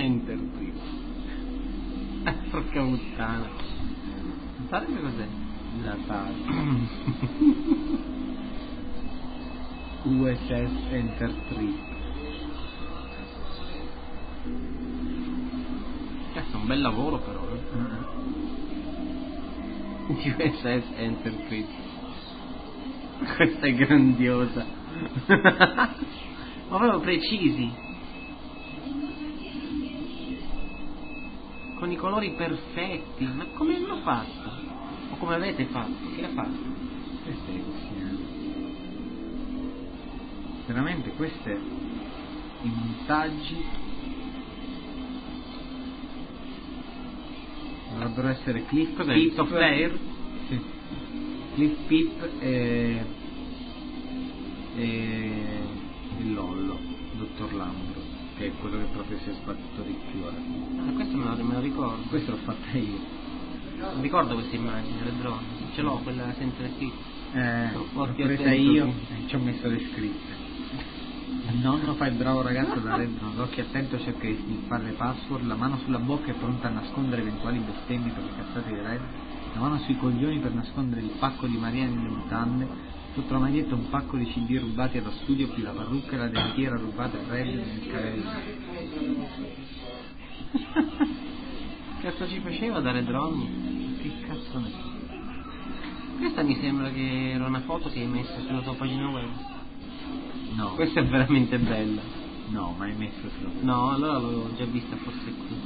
Enter qui. Porca puttana. Non sarebbe cos'è? La pagina. USS Enter 3. Cazzo, un bel lavoro però. USS Enter 3. Questa è grandiosa. Ma proprio precisi. Con i colori perfetti. Ma come hanno fatto? O come avete fatto? Chi l'ha fatto? Queste veramente queste i montaggi dovrebbero essere Cliff Cos'è? Pip, Software? sì. Cliff Pip e Lollo, Dottor Lambro, che è quello che proprio si è sbattuto di più ora. Questo me lo ricordo. Questo l'ho fatta io. Non ricordo queste immagini delle drone. Ce l'ho, quella senza le scritte. L'ho presa io e ci ho messo le scritte. Il nonno fa il bravo ragazzo da Red Drone, l'occhio attento cerca di sniffare le password, la mano sulla bocca è pronta a nascondere eventuali bestemmie per le cazzate di Red, la mano sui coglioni per nascondere il pacco di Maria nelle mutande, sotto la maglietta un pacco di CD rubati allo studio, più la parrucca e la dentiera rubata a Red nel carrello. Cazzo ci faceva da Red Drone? Che cazzo ne so? Questa mi sembra che era una foto che hai messo sulla tua pagina web. No. Questa è veramente bella. No, mai messo sulla No, allora l'avevo già vista forse qui.